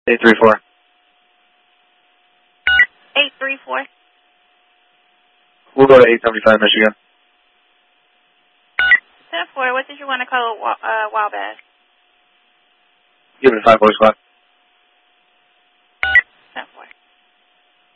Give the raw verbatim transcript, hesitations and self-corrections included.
eight three four. eight three four. We'll go to eight seventy-five, Michigan. ten four, what did you want to call uh, Wabash? Give it a five boy squad.